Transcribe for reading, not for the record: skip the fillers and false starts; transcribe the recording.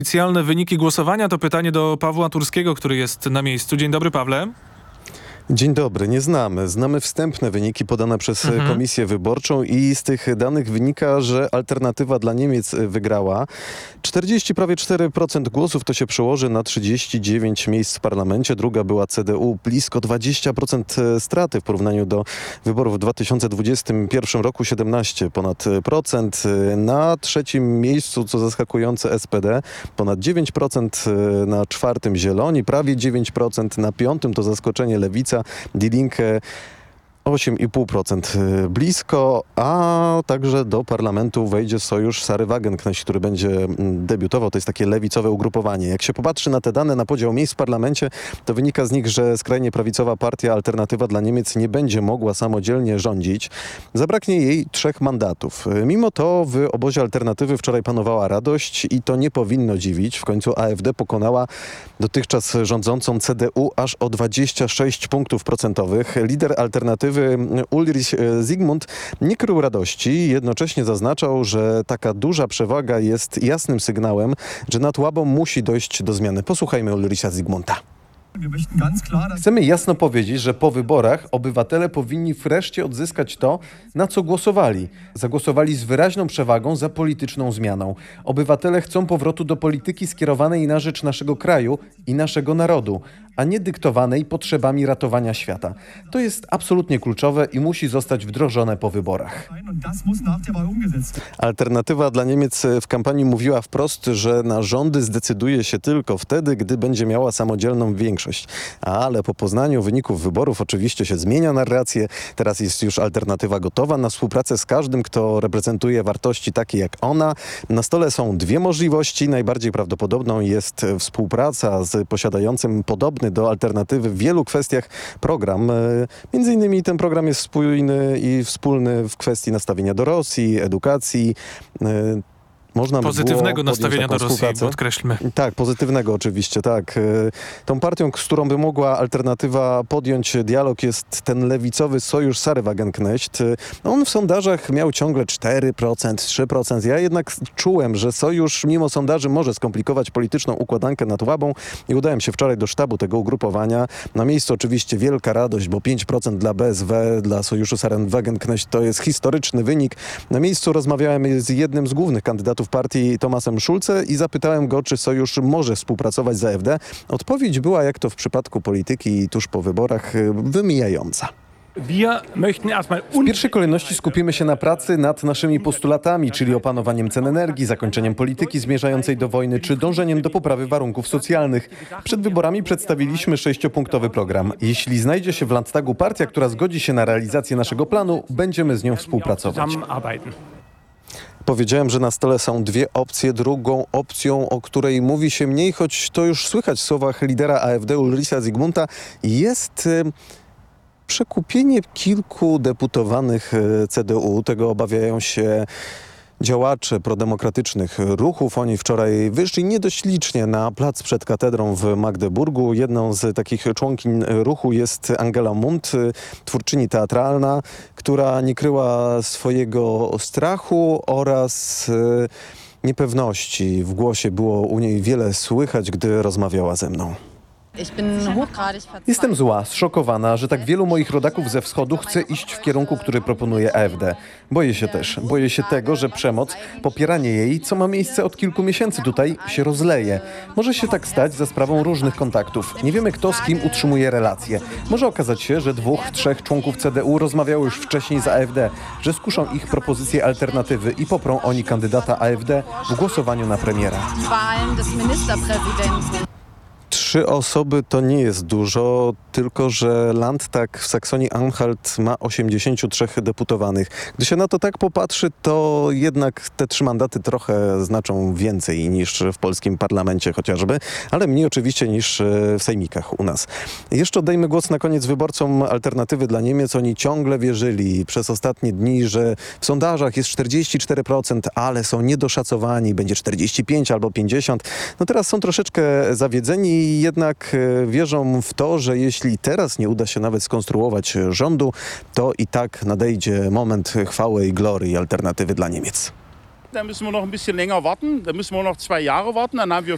Oficjalne wyniki głosowania to pytanie do Pawła Turskiego, który jest na miejscu. Dzień dobry, Pawle. Dzień dobry, nie znamy. Znamy wstępne wyniki podane przez Komisję Wyborczą i z tych danych wynika, że Alternatywa dla Niemiec wygrała. prawie 4% głosów to się przełoży na 39 miejsc w parlamencie. Druga była CDU, blisko 20% straty w porównaniu do wyborów w 2021 roku, 17%. Na trzecim miejscu, co zaskakujące, SPD, ponad 9%, na czwartym Zieloni, prawie 9%, na piątym to zaskoczenie Lewica, Die Linke 8,5% blisko, a także do parlamentu wejdzie sojusz Sary Wagenknecht, który będzie debiutował. To jest takie lewicowe ugrupowanie. Jak się popatrzy na te dane, na podział miejsc w parlamencie, to wynika z nich, że skrajnie prawicowa partia Alternatywa dla Niemiec nie będzie mogła samodzielnie rządzić. Zabraknie jej 3 mandatów. Mimo to w obozie Alternatywy wczoraj panowała radość i to nie powinno dziwić. W końcu AfD pokonała dotychczas rządzącą CDU aż o 26 punktów procentowych. Lider Alternatywy Ulrich Zygmunt nie krył radości, jednocześnie zaznaczał, że taka duża przewaga jest jasnym sygnałem, że nad Łabą musi dojść do zmiany. Posłuchajmy Ulricha Zygmunta. Chcemy jasno powiedzieć, że po wyborach obywatele powinni wreszcie odzyskać to, na co głosowali. Zagłosowali z wyraźną przewagą za polityczną zmianą. Obywatele chcą powrotu do polityki skierowanej na rzecz naszego kraju i naszego narodu, a nie dyktowanej potrzebami ratowania świata. To jest absolutnie kluczowe i musi zostać wdrożone po wyborach. Alternatywa dla Niemiec w kampanii mówiła wprost, że na rządy zdecyduje się tylko wtedy, gdy będzie miała samodzielną większość. Ale po poznaniu wyników wyborów oczywiście się zmienia narrację. Teraz jest już Alternatywa gotowa na współpracę z każdym, kto reprezentuje wartości takie jak ona. Na stole są 2 możliwości. Najbardziej prawdopodobną jest współpraca z posiadającym podobny do Alternatywy w wielu kwestiach program. Między innymi ten program jest spójny i wspólny w kwestii nastawienia do Rosji, edukacji. Można pozytywnego nastawienia do Rosji, podkreślmy. Tak, pozytywnego oczywiście, tak. Tą partią, z którą by mogła Alternatywa podjąć dialog, jest ten lewicowy sojusz Sary Wagenknecht. On w sondażach miał ciągle 4%, 3%. Ja jednak czułem, że sojusz mimo sondaży może skomplikować polityczną układankę nad Łabą i udałem się wczoraj do sztabu tego ugrupowania. Na miejscu oczywiście wielka radość, bo 5% dla BSW, dla sojuszu Sary Wagenknecht to jest historyczny wynik. Na miejscu rozmawiałem z jednym z głównych kandydatów partii, Thomasem Schulze, i zapytałem go, czy sojusz może współpracować z AfD. Odpowiedź była, jak to w przypadku polityki tuż po wyborach, wymijająca. W pierwszej kolejności skupimy się na pracy nad naszymi postulatami, czyli opanowaniem cen energii, zakończeniem polityki zmierzającej do wojny czy dążeniem do poprawy warunków socjalnych. Przed wyborami przedstawiliśmy 6-punktowy program. Jeśli znajdzie się w Landtagu partia, która zgodzi się na realizację naszego planu, będziemy z nią współpracować. Powiedziałem, że na stole są 2 opcje. Drugą opcją, o której mówi się mniej, choć to już słychać w słowach lidera AfD Ulricha Zygmunta, jest przekupienie kilku deputowanych CDU. Tego obawiają się działacze prodemokratycznych ruchów. Oni wczoraj wyszli nie dość licznie na plac przed katedrą w Magdeburgu. Jedną z takich członkiń ruchu jest Angela Mund, twórczyni teatralna, która nie kryła swojego strachu oraz niepewności. W głosie było u niej wiele słychać, gdy rozmawiała ze mną. Jestem zła, zszokowana, że tak wielu moich rodaków ze wschodu chce iść w kierunku, który proponuje AfD. Boję się tego, że przemoc, popieranie jej, co ma miejsce od kilku miesięcy tutaj, się rozleje. Może się tak stać za sprawą różnych kontaktów. Nie wiemy, kto z kim utrzymuje relacje. Może okazać się, że 2-3 członków CDU rozmawiało już wcześniej z AfD, że skuszą ich propozycje Alternatywy i poprą oni kandydata AfD w głosowaniu na premiera. 3 osoby to nie jest dużo, tylko że Landtag w Saksonii-Anhalt ma 83 deputowanych. Gdy się na to tak popatrzy, to jednak te 3 mandaty trochę znaczą więcej niż w polskim parlamencie chociażby, ale mniej oczywiście niż w sejmikach u nas. Jeszcze oddajmy głos na koniec wyborcom Alternatywy dla Niemiec. Oni ciągle wierzyli przez ostatnie dni, że w sondażach jest 44%, ale są niedoszacowani, będzie 45 albo 50. No teraz są troszeczkę zawiedzeni i jednak wierzą w to, że jeśli teraz nie uda się nawet skonstruować rządu, to i tak nadejdzie moment chwały i glorii Alternatywy dla Niemiec. Da müssen wir noch ein bisschen länger warten. Da müssen wir noch 2 Jahre warten. Dann haben wir